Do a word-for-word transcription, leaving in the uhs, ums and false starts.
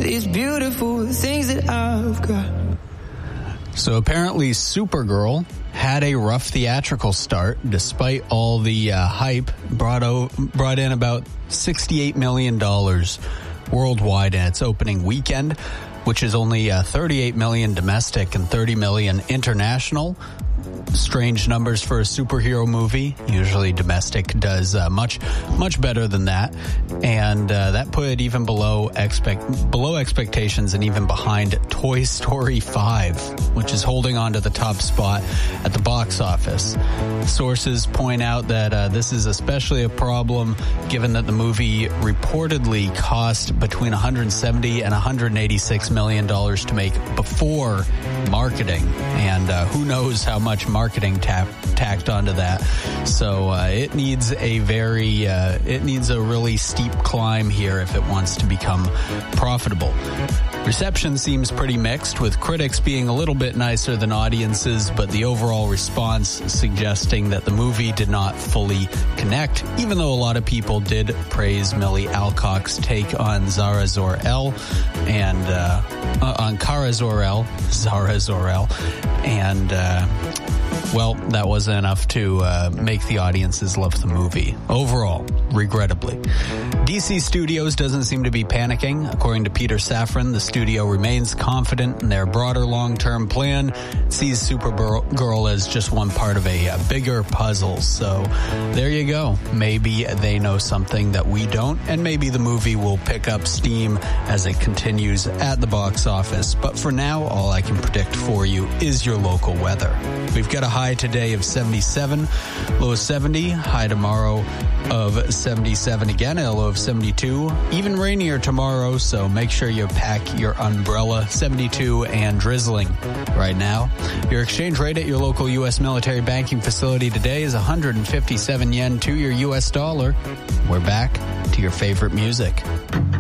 these beautiful things that I've got. So apparently Supergirl had a rough theatrical start, despite all the uh, hype. Brought, o- brought in about sixty-eight million dollars worldwide in its opening weekend, which is only uh, thirty-eight million dollars domestic and thirty million dollars international. Strange numbers for a superhero movie. Usually domestic does uh, much, much better than that. And uh, that put it even below expect below expectations and even behind Toy Story five, which is holding on to the top spot at the box office. Sources point out that uh, this is especially a problem given that the movie reportedly cost between one hundred seventy and one hundred eighty-six million dollars to make before marketing. And uh, who knows how much marketing tap, tacked onto that. So uh, it needs a very, uh, it needs a really steep climb here if it wants to become profitable. Reception seems pretty mixed, with critics being a little bit nicer than audiences, but the overall response suggesting that the movie did not fully connect, even though a lot of people did praise Millie Alcock's take on Zara Zor-El and uh, uh, on Kara Zor-El, Zara Zor-El, and uh, well, that wasn't enough to uh, make the audiences love the movie. Overall, regrettably. D C Studios doesn't seem to be panicking. According to Peter Safran, the studio remains confident in their broader long-term plan. It sees Supergirl as just one part of a, a bigger puzzle. So there you go. Maybe they know something that we don't, and maybe the movie will pick up steam as it continues at the box office. But for now, all I can predict for you is your local weather. We've got a high today of seventy-seven, low of seventy, high tomorrow of seventy-seven again, a low of seventy-two. Even rainier tomorrow, so make sure you pack your umbrella. seventy-two and drizzling right now. Your exchange rate at your local U S military banking facility today is one hundred fifty-seven yen to your U S dollar. We're back to your favorite music.